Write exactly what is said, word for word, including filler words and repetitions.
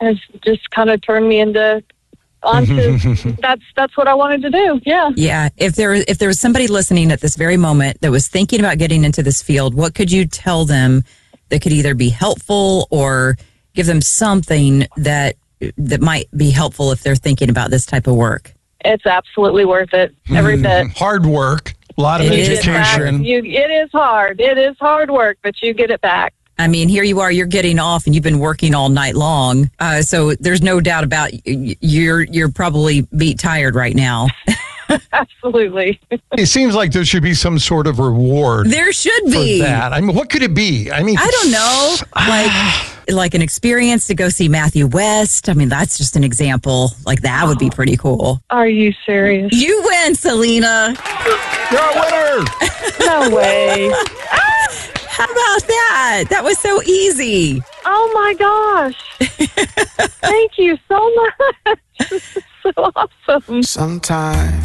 has just kind of turned me into onto that's that's what I wanted to do. Yeah. Yeah. If there if there was somebody listening at this very moment that was thinking about getting into this field, what could you tell them that could either be helpful or give them something that that might be helpful if they're thinking about this type of work? It's absolutely worth it. Every bit. Hard work, a lot of It is education. You, it is hard. It is hard work, but you get it back. I mean, here you are, you're getting off and you've been working all night long. Uh, so there's no doubt about y- you're you're probably beat tired right now. Absolutely. It seems like there should be some sort of reward There should for be. that. I mean, what could it be? I mean, I don't know. Like like an experience to go see Matthew West. I mean, that's just an example. Like that would be pretty cool. Are you serious? You win, Selena. you're a winner. No way. How about that? That was so easy. Oh my gosh. Thank you so much. This is so awesome. Sometimes